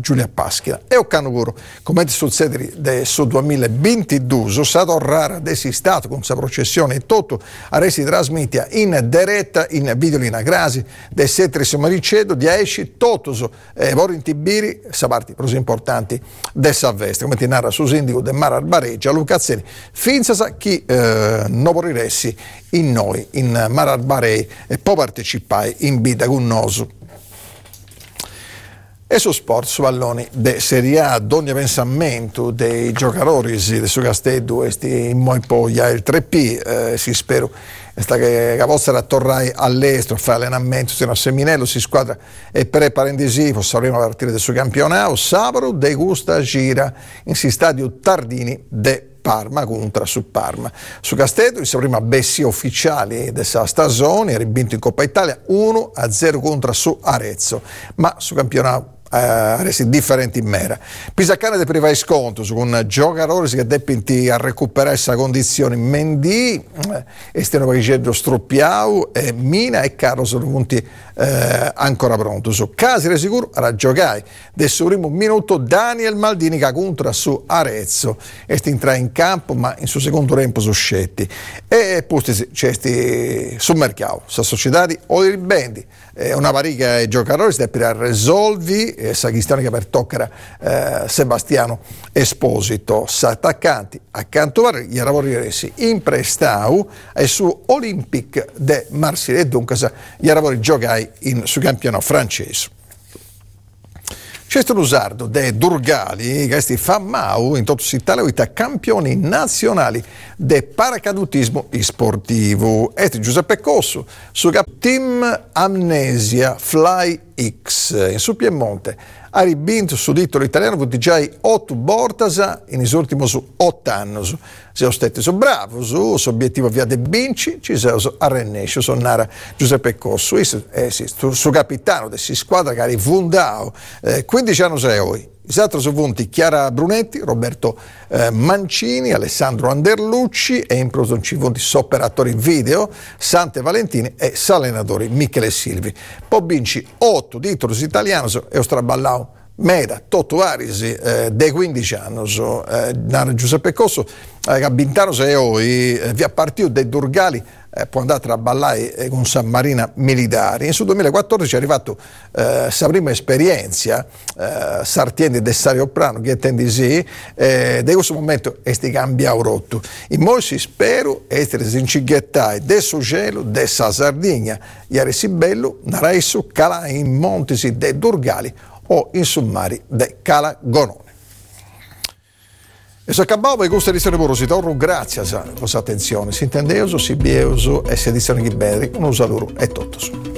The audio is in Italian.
Giulia Paschina. E o canuguro, come succede su 2022, stato raro desistato con sa processione e tutto, a resi trasmitia in diretta in videolina grasi, del 7 maricedo, 10, totoso, vori in tibiri, sa parti così importanti del Saveste, come ti narra su sindico del Mar Arbareggia, Luca Azzeni, finza chi non vorressi in noi, in Mar Arbarei, e poi partecipai in vita con nosu. E su sport, su palloni de Serie A, d'ogni pensamento dei giocatori del suo Castello, questi in moi poglia il 3P, si spero sta che possa tornare all'estero, fare allenamento, se no a Seminello si squadra e per parentesi, sapremo partire del suo campionato, sabato de gusta gira in si stadio Tardini de Parma contro su Parma. Su Castello il prima bessi ufficiali della stagione, ha vinto in Coppa Italia 1-0 contro su Arezzo, ma su campionato resi differenti in mera. Pisaccane de priva sconto con giocatori che depinti a recuperare questa condizione Mendy, Esteno Pagiceddo Struppiau, Mina e Carlo sono punti ancora pronti. Su Casire sicuro a giocare del suo primo minuto Daniel Maldini che contro su Arezzo e entra in campo ma in suo secondo tempo su Scetti e poi c'è sul mercato sa società di Oli Bendi una parica di giocatori si deve risolvi sa questione che per toccare Sebastiano Esposito sa attaccanti accanto a gli lavori in prestau e su Olympique de Marsiglia e dunque gli lavori giocai su campionato francese. C'è stato l'usardo de Durgali che si fa mau in tutto Italia campioni nazionali de paracadutismo sportivo. E Giuseppe Cosso su Team Amnesia Fly X in su Piemonte ha ribinto su titolo italiano con già 8 bortas in ultimi 8 anni. Se stati so bravo, su obiettivo via de Binci, ci sei a Rennescio, sonnara Giuseppe Cosso, su capitano della squadra che ha rifondao 15 anni sei oggi. I altri sono venuti Chiara Brunetti, Roberto Mancini, Alessandro Anderlucci e in prosonci venuti operatori video, Sante Valentini e s'allenatori Michele Silvi. Poi vinci 8 titoli italiani e Ostraballau Meda, Toto Arisi, dei 15 anni, Giuseppe Cosso, che ha vinto se oggi, via partito dei Durgali, può andare a ballare con San Marina Militari. In su 2014 è arrivato sa prima esperienza, Sartiendi del Sario Prano, che attendi sì, da questo momento esti cambiato rotto. In molti spero essere sincighettai del suo cielo, della Sardegna, ieri si bello, Naraiso, Cala in Montesi dei Durgali o in Summari de Cala Gonone. E se acabavo per questa edizione porosi, torno grazie a vostra attenzione, si intendeuso, si bieso e si edizione chi bene, un saluto e tutto.